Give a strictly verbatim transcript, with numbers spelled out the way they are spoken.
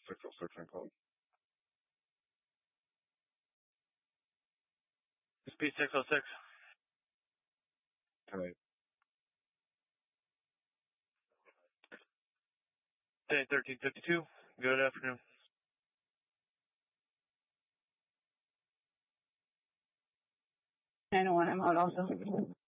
six oh six and code. Speed six oh six. Tonight. Day thirteen fifty-two. Good afternoon. nine oh one, I'm out also.